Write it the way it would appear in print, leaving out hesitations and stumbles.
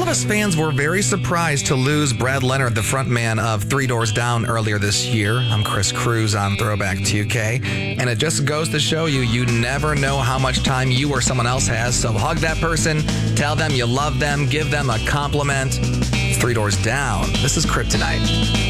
of us fans were very surprised to lose Brad Leonard, the frontman of Three Doors Down, earlier this year. I'm Chris Cruz on Throwback 2K, and it just goes to show you never know how much time you or someone else has, so hug that person, tell them you love them, give them a compliment. Three Doors Down. This is Kryptonite.